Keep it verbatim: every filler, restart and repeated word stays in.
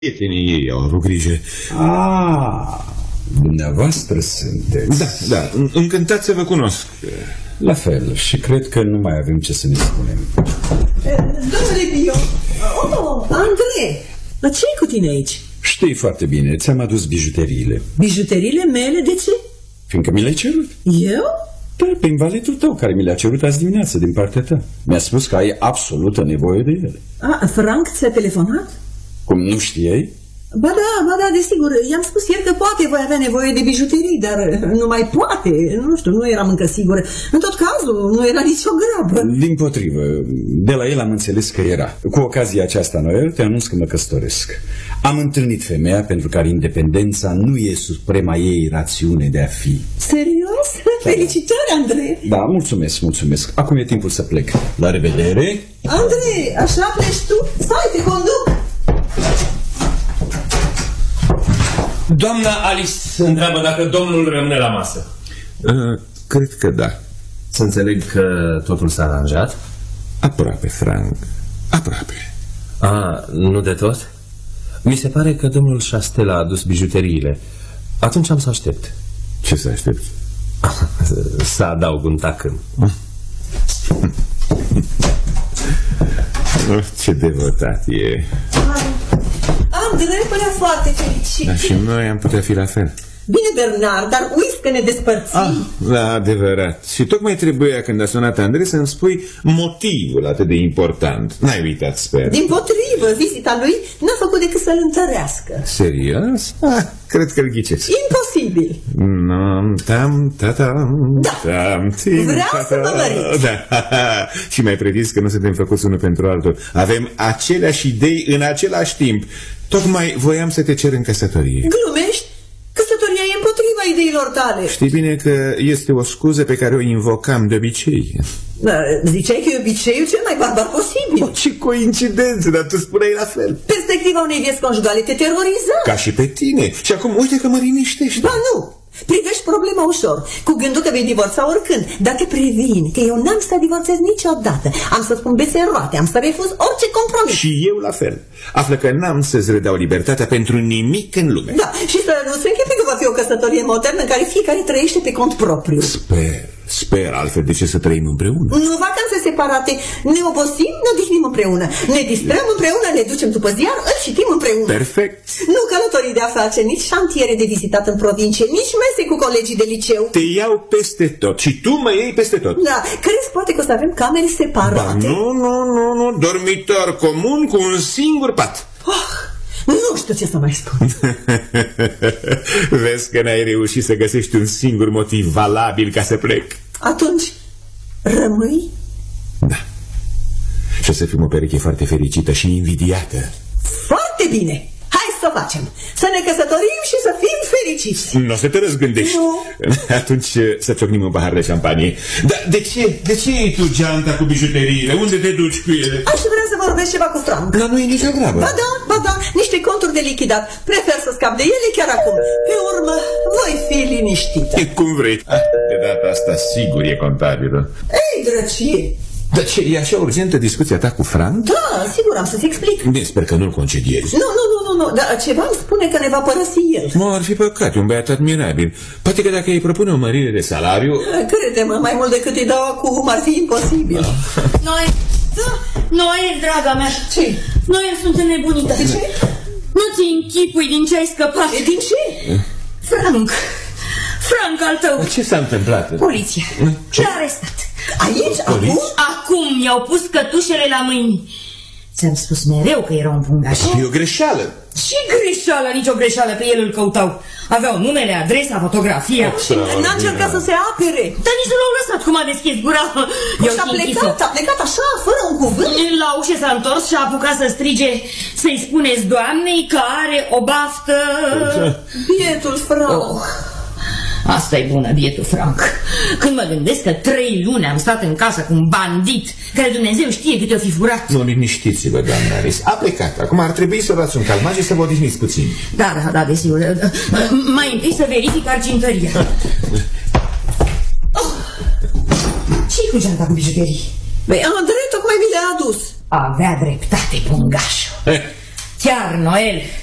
Prietenii ei au avut grijă. Ah, dumneavoastră sunteți. Da, da, încântat să vă cunosc. La fel, și cred că nu mai avem ce să ne spunem. Domnule Bio, oh, Andrei, dar ce-i cu tine aici? Știi foarte bine, ți-am adus bijuteriile. Bijuteriile mele? De ce? Fiindcă mi le-ai cerut. Eu? Da, pe invalitul tău, care mi le-a cerut azi dimineață din partea ta. Mi-a spus că ai absolută nevoie de ele. Ah, Frank ți-a telefonat? Cum, nu știai? Ba da, ba da, desigur. I-am spus ieri că poate voi avea nevoie de bijuterii, dar nu mai poate. Nu știu, nu eram încă sigură. În tot cazul, nu era nicio grabă. Dimpotrivă, de la el am înțeles că era. Cu ocazia aceasta, Noel, te anunț că mă căsătoresc. Am întâlnit femeia pentru care independența nu e suprema ei rațiune de a fi. Serios? Da. Felicitări, Andrei. Da, mulțumesc, mulțumesc. Acum e timpul să plec. La revedere. Andrei, așa pleci tu? Stai, te conduc. Doamna Alice întreabă dacă domnul rămâne la masă. Uh, cred că da. Să înțeleg că totul s-a aranjat? Aproape, Frank. Aproape. A, nu de tot? Mi se pare că domnul Chastel a adus bijuteriile. Atunci am să aștept. Ce să aștepți? Să adaug un tacân. Oh, ce devotat e. Andrei părea foarte fericit. Dar și noi am putea fi la fel. Bine, Bernard, dar uiți că ne despărțim. Ah, da, adevărat. Și tocmai trebuia, când a sunat Andrei, să-mi spui motivul atât de important. N-ai uitat, sper. Dimpotrivă, vizita lui n-a făcut decât să-l întărească. Serios? Ah, cred că-l ghicesc. Imposibil. No, tam, tatam, da. tam, tim, Vreau tatam. să mă măriți. Da. Și mai previs că nu suntem făcuți unul pentru altul. Avem aceleași idei în același timp. Tocmai voiam să te cer în căsătorie. Glumești? Căsătoria e împotriva ideilor tale. Știi bine că este o scuză pe care o invocam de obicei. Da, ziceai că e obiceiul cel mai barbar posibil. O, ce coincidență, dar tu spuneai la fel. Perspectiva unei vieți conjugale te teroriză. Ca și pe tine. Și acum uite că mă liniștești. Ba nu, privești problema ușor, cu gândul că vei divorța oricând. Dar te previn că eu n-am să divorțez niciodată. Am să spun bețe roate, am să refuz orice compromis. Și eu la fel. Află că n-am să-ți redau libertatea pentru nimic în lume. Da, și să nu se închipe că va fi o căsătorie modernă în care fiecare trăiește pe cont propriu. Sper, sper, altfel de ce să trăim împreună? Nu vacanțe separate, ne obosim, ne odihnim împreună. Ne distrăm împreună, ne ducem după ziar, îl citim împreună. Perfect. Nu călătorii de afaceri, nici șantiere de vizitat în provincie, nici mese cu colegii de liceu. Te iau peste tot și tu mă iei peste tot. Da, crezi poate că o să avem camere separate? Ba, nu, nu, nu, nu, dormitor comun cu un singur pat. Oh, nu știu ce să mai spun. Vezi că n-ai reușit să găsești un singur motiv valabil ca să plec. Atunci, rămâi? Da. Și o să fim o pereche foarte fericită și invidiată. Foarte bine. Hai să facem. Să ne căsătorim și să fim fericiți. Nu o să te răzgândești. Nu. Atunci să ciocnim un pahar de șampanie. Dar de ce? De ce iei tu geanta cu bijuteriile? Unde te duci cu ele? Aș vrea să vorbesc ceva cu Frank. Dar nu e nicio grabă. Ba da, ba da, niște conturi de lichidat. Prefer să scap de ele chiar acum. Pe urmă, voi fi liniștită. E cum vrei. De data asta sigur e contabilă. Ei, drăcie. Dar ce, e așa urgentă discuția ta cu Frank? Da, sigur, am să-ți explic. Bine, sper că nu-l concediezi. Nu, nu, nu, nu, nu, dar ceva îmi spune că ne va părăsi el. Mă, ar fi păcat, un băiat admirabil. Poate că dacă îi propune o mărire de salariu... Crede-mă, mai mult decât îi dau acum, ar fi imposibil. Noi, Noel, draga mea. Ce? Noel, sunt înnebunită. De ce? Nu ți închipui din ce ai scăpat. E din ce? Frank, Frank al tău. Ce s-a întâmplat? Poliția Ce? l-a arestat. Aici? Poliț? Acum? Acum mi-au pus cătușele la mâini. Ți-am spus mereu că era un pungaș. E o greșeală. Și greșeală, nicio greșeală, pe el îl căutau. Aveau numele, adresa, fotografia. Și n-a încercat să se apere. Dar nici nu l-au lăsat, cum a deschis gura. Și a plecat, a plecat așa, fără un cuvânt. La ușă s-a întors și a apucat să strige: să-i spuneți doamnei că are o baftă. Bietul Frank. Oh. Asta e bună, bietul Frank. Când mă gândesc că trei luni am stat în casă cu un bandit care Dumnezeu știe câte o fi furat. Nu, liniștiți-vă, doamna Alice. A plecat. Acum ar trebui să luați un calmaj și să vă odihniți puțin. Da, da, da, desigur. Mai întâi să verific argintăria. Oh. Ce-i cu geanta cu bijuterii? Băi, Andrei tocmai mi le-a adus. Avea dreptate pungașul. Chiar Noel